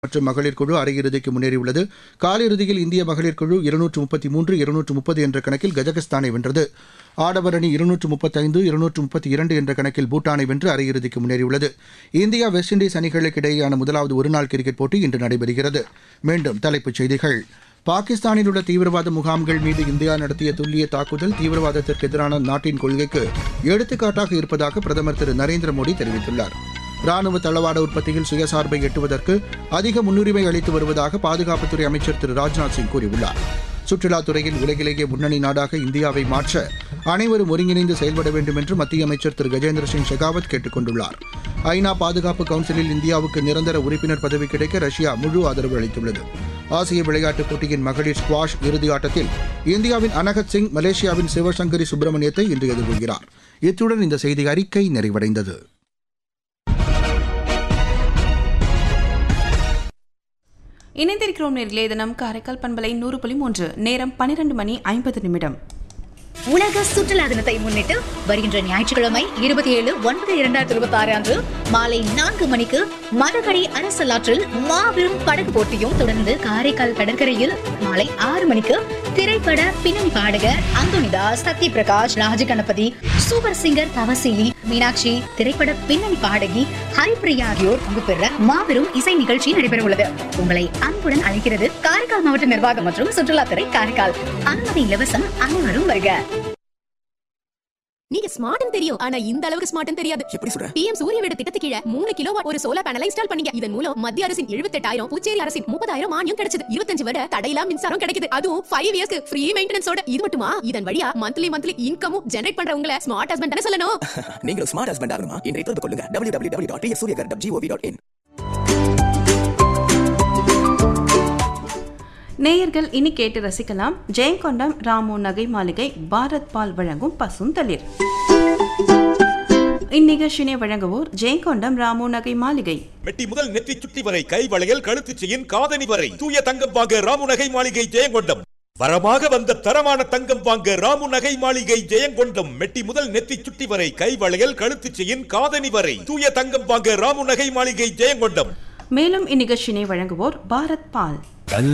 மற்றும் மகளிர் குழு அரையிறுதிக்கு முன்னேறியுள்ளது. காலிறுதியில் இந்திய மகளிர் குழு 233, 230 என்ற கணக்கில் கஜகஸ்தானை வென்றது. ஆடவர் அணி 235, 232 என்ற கணக்கில் பூட்டானை வென்று அரையிறுதிக்கு முன்னேறியுள்ளது. இந்தியா வெஸ்ட் இண்டீஸ் அணிகளுக்கு இடையேயான முதலாவது ஒருநாள் கிரிக்கெட் போட்டி இன்று நடைபெறுகிறது. மீண்டும் தலைப்புச் செய்திகள். பாகிஸ்தானில் உள்ள தீவிரவாத முகாம்கள் மீது இந்தியா நடத்திய துல்லிய தாக்குதல் தீவிரவாதத்திற்கு எதிரான நாட்டின் கொள்கைக்கு எடுத்துக்காட்டாக இருப்பதாக பிரதமர் திரு நரேந்திர மோடி தெரிவித்துள்ளார். ராணுவ தளவாட உற்பத்தியில் சுயசார்பை எட்டுவதற்கு அதிக முன்னுரிமை அளித்து வருவதாக பாதுகாப்புத்துறை அமைச்சர் திரு ராஜ்நாத் சிங் கூறியுள்ளார். சுற்றுலாத்துறையில் உலகிலேயே முன்னணி நாடாக இந்தியாவை மாற்ற அனைவரும் ஒருங்கிணைந்து செயல்பட வேண்டும் என்று மத்திய அமைச்சர் திரு கஜேந்திர சிங் ஷெகாவத் கேட்டுக் கொண்டுள்ளார். ஐநா பாதுகாப்பு கவுன்சிலில் இந்தியாவுக்கு நிரந்தர உறுப்பினர் பதவி கிடைக்க ரஷ்யா முழு ஆதரவு அளித்துள்ளது. ஆசிய விளையாட்டுப் போட்டியின் மகளிர் ஸ்குவாஷ் இறுதி ஆட்டத்தில் இந்தியாவின் அனகத் சிங் மலேசியாவின் சிவசங்கரி சுப்பிரமணியத்தை இன்று எதிர்கொள்கிறார். இத்துடன் இந்த செய்தி அறிக்கை நிறைவடைந்தது. இணைந்திருக்கிறோம் நேர்களே. தினம் காரைக்கால் பண்பலை 100.3, நேரம் 12:50. உலக சுற்றுலா தினத்தை முன்னிட்டு வருகின்ற ஞாயிற்றுக்கிழமை 27/9/2026 அன்று மாலை 4 மணிக்கு மதகடி அரசலாற்றில் மாபெரும் படகு போட்டியும், தொடர்ந்து காரைக்கால் கடற்கரையில் மாலை 6 மணிக்கு திரைப்பட பின்னணி பாடகர் அந்தோனிதாஸ், சத்ய பிரகாஷ், ராஜ கணபதி, சூப்பர் சிங்கர் தவசீலி, மீனாட்சி, திரைப்பட பின்னணி பாடகி ஹரிப்பிரியா ஆகியோர் பங்கு பெற மாபெரும் இசை நிகழ்ச்சி நடைபெற உள்ளது. உங்களை அன்புடன் அழைக்கிறது காரைக்கால் மாவட்ட நிர்வாகம் மற்றும் சுற்றுலாத்துறை காரைக்கால். அனுமதி இலவசம். அனைவரும் வருக. நீங்க ஸ்மார்ட்னு தெரியும், ஆனா இந்த அளவுக்கு ஸ்மார்ட்னு தெரியாது. எப்படி சொல்ற? PM சூரிய வீடு திட்டத்துக்கு கீழ 3 கிலோவாட் ஒரு சோலார் பேனலை இன்ஸ்டால் பண்ணீங்க. இதன் மூலம் மத்திய அரசின் 78,000, புதுச்சேரி அரசின் 30,000 மானியம் கிடைச்சது. 25 வருட தடையில்லா மின்சாரம் கிடைக்குது. அதுவும் 5 இயர்ஸ்க்கு ஃப்ரீ மெயின்டெனன்ஸோட. இது மட்டுமா, இதன் வழியா மந்த்லி இன்கமும் ஜெனரேட் பண்றவங்கள ஸ்மார்ட் ஹஸ்பண்ட் தான சொல்லணும். நீங்க ஸ்மார்ட் ஹஸ்பண்ட் ஆகணுமா? இன்றைய தொடர்பு கொள்ளுங்க www.psuryagar.gov.in. நேயர்கள் இனி கேட்டு ரசிக்கலாம். ஜெயங்கொண்டம் ராமு நகை மாளிகை பாரத் பால் வழங்கும் பசுந்தளிர். இந்நிகழ்ச்சியை வழங்குவோர் ஜெயங்கொண்டம் ராமு நகை மாளிகை. மெட்டி முதல் நெற்றி சுட்டி வரை கை வளையல், கழுத்து செயின், காதணி வரை தூய தங்கம் வாங்க ராமு நகை மாளிகை ஜெயங்கொண்டம். வரமாக வந்த தரமான தங்கம் வாங்க ராமு நகை மாளிகை ஜெயங்கொண்டம். மெட்டி முதல் நெற்றி சுட்டி வரை கை வளையல், கழுத்து செயின், காதணி வரை தூய தங்கம் வாங்க ராமு நகை மாளிகை ஜெயங்கொண்டம். மேலும் இந்நிகழ்ச்சியை வழங்குவோர் பாரத் பால்.